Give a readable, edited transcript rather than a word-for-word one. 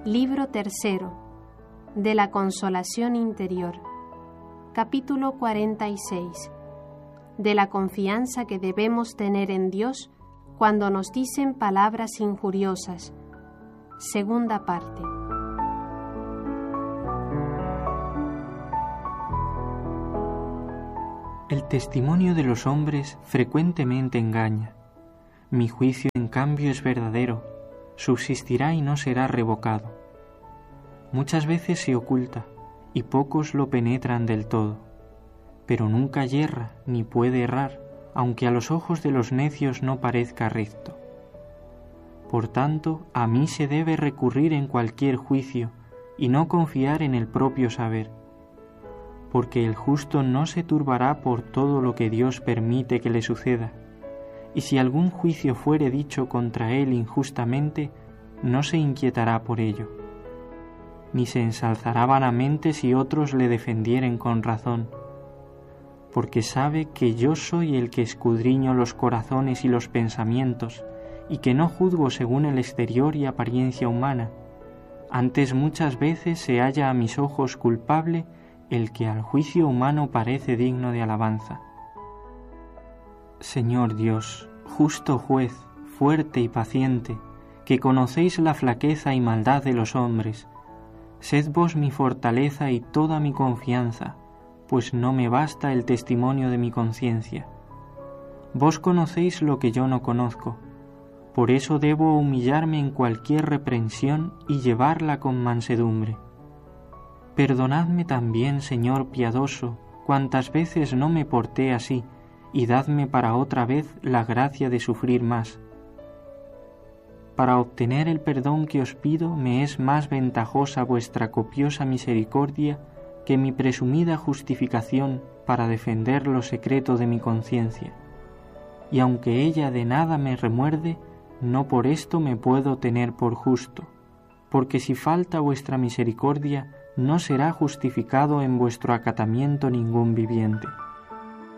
Libro tercero de la Consolación Interior. Capítulo 46. De la confianza que debemos tener en Dios cuando nos dicen palabras injuriosas. Segunda parte. El testimonio de los hombres frecuentemente engaña. Mi juicio, en cambio, es verdadero, subsistirá y no será revocado. Muchas veces se oculta, y pocos lo penetran del todo, pero nunca yerra ni puede errar, aunque a los ojos de los necios no parezca recto. Por tanto, a mí se debe recurrir en cualquier juicio, y no confiar en el propio saber, porque el justo no se turbará por todo lo que Dios permite que le suceda, y si algún juicio fuere dicho contra él injustamente, no se inquietará por ello, ni se ensalzará vanamente si otros le defendieren con razón, porque sabe que yo soy el que escudriño los corazones y los pensamientos, y que no juzgo según el exterior y apariencia humana. Antes muchas veces se halla a mis ojos culpable el que al juicio humano parece digno de alabanza. Señor Dios, justo juez, fuerte y paciente, que conocéis la flaqueza y maldad de los hombres, sed vos mi fortaleza y toda mi confianza, pues no me basta el testimonio de mi conciencia. Vos conocéis lo que yo no conozco, por eso debo humillarme en cualquier reprensión y llevarla con mansedumbre. Perdonadme también, Señor piadoso, cuantas veces no me porté así, y dadme para otra vez la gracia de sufrir más. Para obtener el perdón que os pido me es más ventajosa vuestra copiosa misericordia que mi presumida justificación para defender lo secreto de mi conciencia. Y aunque ella de nada me remuerde, no por esto me puedo tener por justo, porque si falta vuestra misericordia, no será justificado en vuestro acatamiento ningún viviente.